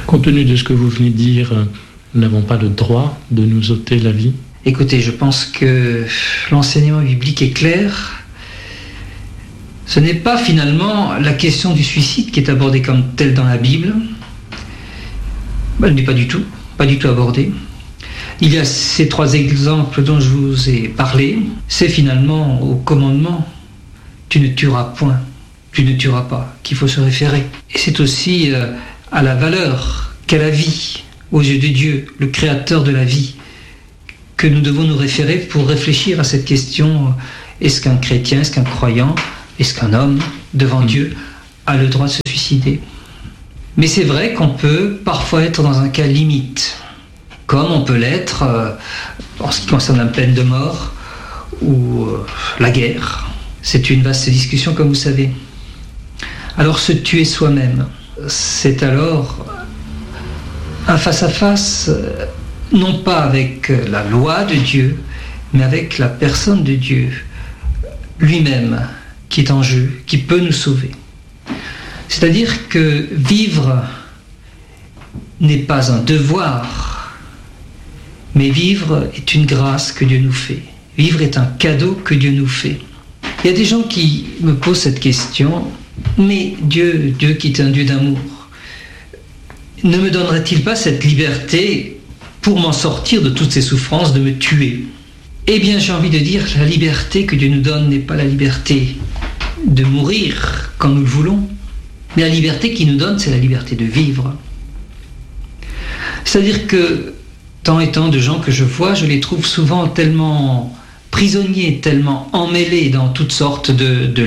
Compte tenu de ce que vous venez de dire, nous n'avons pas le droit de nous ôter la vie? Écoutez, je pense que l'enseignement biblique est clair. Ce n'est pas finalement la question du suicide qui est abordée comme telle dans la Bible. Elle n'est pas du tout abordée. Il y a ces 3 exemples dont je vous ai parlé. C'est finalement au commandement « tu ne tueras point ». Tu ne tueras pas, qu'il faut se référer. Et c'est aussi à la valeur qu'a la vie aux yeux de Dieu, le créateur de la vie, que nous devons nous référer pour réfléchir à cette question: est-ce qu'un chrétien, est-ce qu'un croyant, est-ce qu'un homme devant Dieu a le droit de se suicider? Mais c'est vrai qu'on peut parfois être dans un cas limite, comme on peut l'être en ce qui concerne la peine de mort ou la guerre. C'est une vaste discussion, comme vous savez. Alors se tuer soi-même, c'est alors un face-à-face, non pas avec la loi de Dieu, mais avec la personne de Dieu lui-même qui est en jeu, qui peut nous sauver. C'est-à-dire que vivre n'est pas un devoir, mais vivre est une grâce que Dieu nous fait. Vivre est un cadeau que Dieu nous fait. Il y a des gens qui me posent cette question: mais Dieu qui est un Dieu d'amour, ne me donnerait-il pas cette liberté pour m'en sortir de toutes ces souffrances, de me tuer? Eh bien, j'ai envie de dire, la liberté que Dieu nous donne n'est pas la liberté de mourir quand nous le voulons, mais la liberté qu'il nous donne, c'est la liberté de vivre. C'est-à-dire que tant et tant de gens que je vois, je les trouve souvent tellement prisonniers, tellement emmêlés dans toutes sortes de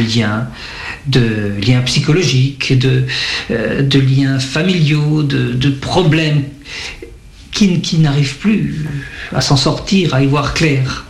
liens psychologiques, de liens familiaux, de problèmes qui n'arrivent plus à s'en sortir, à y voir clair.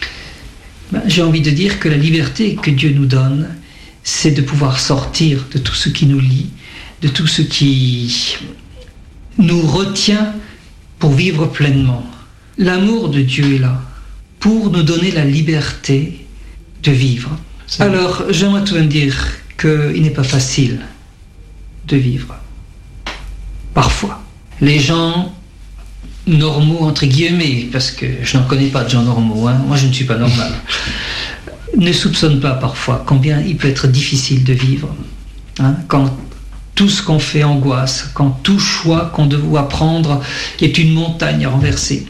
J'ai envie de dire que la liberté que Dieu nous donne, c'est de pouvoir sortir de tout ce qui nous lie, de tout ce qui nous retient pour vivre pleinement. L'amour de Dieu est là pour nous donner la liberté de vivre. Alors, j'aimerais tout de même dire qu'il n'est pas facile de vivre. Parfois. Les gens normaux, entre guillemets, parce que je n'en connais pas de gens normaux, moi je ne suis pas normal, ne soupçonnent pas parfois combien il peut être difficile de vivre. Quand tout ce qu'on fait angoisse, quand tout choix qu'on doit prendre est une montagne à renverser,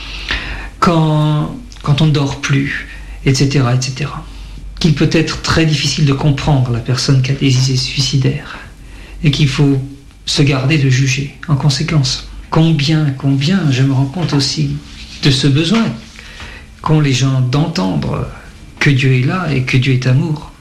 quand on ne dort plus, etc., etc. Qu'il peut être très difficile de comprendre la personne qui a des idées suicidaires et qu'il faut se garder de juger en conséquence. Combien je me rends compte aussi de ce besoin qu'ont les gens d'entendre que Dieu est là et que Dieu est amour.